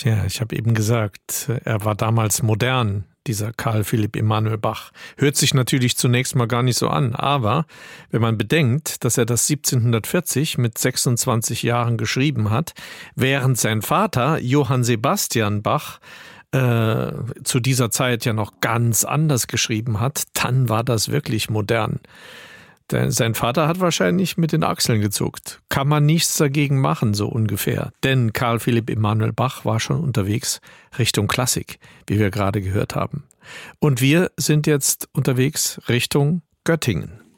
Tja, ich habe eben gesagt, er war damals modern, dieser Carl Philipp Emanuel Bach. Hört sich natürlich zunächst mal gar nicht so an, aber wenn man bedenkt, dass er das 1740 mit 26 Jahren geschrieben hat, während sein Vater Johann Sebastian Bach zu dieser Zeit ja noch ganz anders geschrieben hat, dann war das wirklich modern. Sein Vater hat wahrscheinlich mit den Achseln gezuckt. Kann man nichts dagegen machen, so ungefähr. Denn Carl Philipp Emanuel Bach war schon unterwegs Richtung Klassik, wie wir gerade gehört haben. Und wir sind jetzt unterwegs Richtung Göttingen.